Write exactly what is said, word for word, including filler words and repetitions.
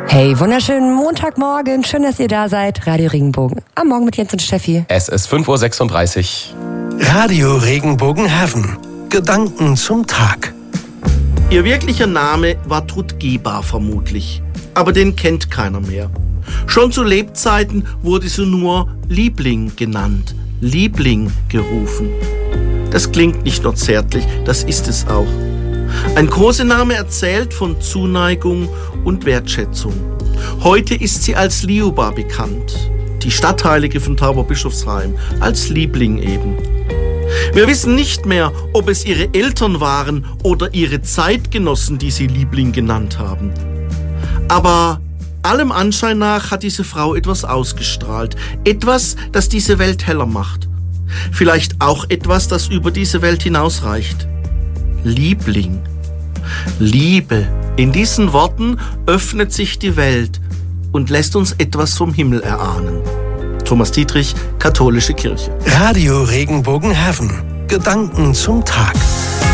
Hey, wunderschönen Montagmorgen. Schön, dass ihr da seid. Radio Regenbogen. Am Morgen mit Jens und Steffi. Es ist fünf Uhr sechsunddreißig. Radio Regenbogenhafen. Gedanken zum Tag. Ihr wirklicher Name war Trudgiba vermutlich, aber den kennt keiner mehr. Schon zu Lebzeiten wurde sie nur Liebling genannt, Liebling gerufen. Das klingt nicht nur zärtlich, das ist es auch. Ein Kosename erzählt von Zuneigung und Wertschätzung. Heute ist sie als Liuba bekannt, die Stadtheilige von Tauberbischofsheim, als Liebling eben. Wir wissen nicht mehr, ob es ihre Eltern waren oder ihre Zeitgenossen, die sie Liebling genannt haben. Aber allem Anschein nach hat diese Frau etwas ausgestrahlt, etwas, das diese Welt heller macht. Vielleicht auch etwas, das über diese Welt hinausreicht. Liebling. Liebe. In diesen Worten öffnet sich die Welt und lässt uns etwas vom Himmel erahnen. Thomas Dietrich, Katholische Kirche. Radio Regenbogenhafen. Gedanken zum Tag.